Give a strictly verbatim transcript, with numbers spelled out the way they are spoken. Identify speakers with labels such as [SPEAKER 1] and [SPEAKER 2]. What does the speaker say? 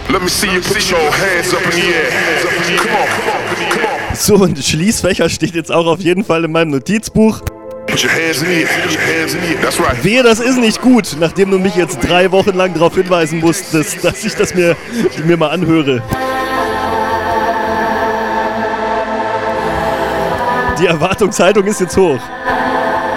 [SPEAKER 1] Let me see you put your hands up in the air. Come on, come on.
[SPEAKER 2] So, und Schließfächer steht jetzt auch auf jeden Fall in meinem Notizbuch.
[SPEAKER 1] Put your hands in the air. Put your hands in the air. That's right.
[SPEAKER 2] Wehe, das ist nicht gut, nachdem du mich jetzt drei Wochen lang darauf hinweisen musstest, dass ich das mir, mir mal anhöre. Die Erwartungshaltung ist jetzt hoch.